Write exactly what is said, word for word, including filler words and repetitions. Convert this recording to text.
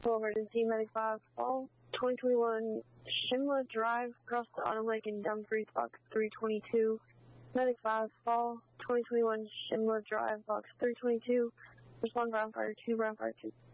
Full emergency, Medic five, fall, twenty twenty-one Shimla Drive, across the Autumn Lake in Dumfries, box three twenty-two. Medic five, fall, twenty twenty-one Shimla Drive, box three twenty-two. Respond ground fire two, ground fire two.